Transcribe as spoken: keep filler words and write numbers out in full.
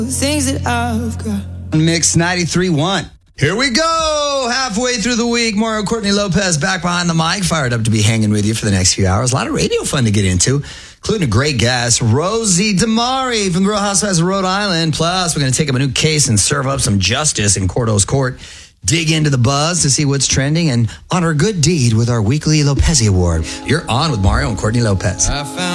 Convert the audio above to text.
Things that I've got. Mix ninety-three point one. Here we go. Halfway through the week. Mario Courtney Lopez back behind the mic. Fired up to be hanging with you for the next few hours. A lot of radio fun to get into, including a great guest, Rosie DeMari from the Real Housewives of Rhode Island. Plus, we're going to take up a new case and serve up some justice in Cordo's court. Dig into the buzz to see what's trending and honor good deed with our weekly Lopez Award. You're on with Mario and Courtney Lopez. I found